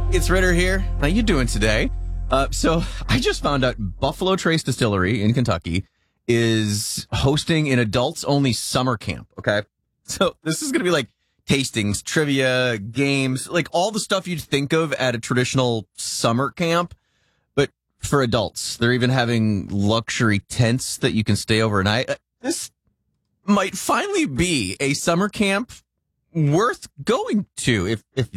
It's Ritter here. How you doing today? So I just found out Buffalo Trace Distillery in Kentucky is hosting an adults-only summer camp, okay? So this is going to be like tastings, trivia, games, like all the stuff you'd think of at a traditional summer camp, but for adults. They're even having luxury tents that you can stay overnight. This might finally be a summer camp worth going to if